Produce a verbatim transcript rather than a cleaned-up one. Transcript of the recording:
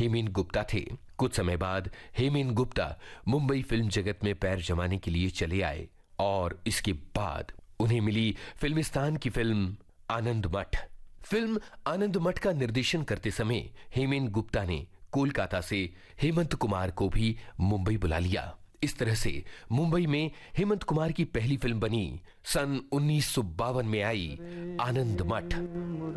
हेमेन गुप्ता थे। कुछ समय बाद हेमेन गुप्ता मुंबई फिल्म जगत में पैर जमाने के लिए चले आए और इसके बाद उन्हें मिली फिल्मिस्तान की फिल्म आनंद मठ। फिल्म आनंद मठ का निर्देशन करते समय हेमेन गुप्ता ने कोलकाता से हेमंत कुमार को भी मुंबई बुला लिया। इस तरह से मुंबई में हेमंत कुमार की पहली फिल्म बनी सन उन्नीस सौ बावन में आई आनंद मठ।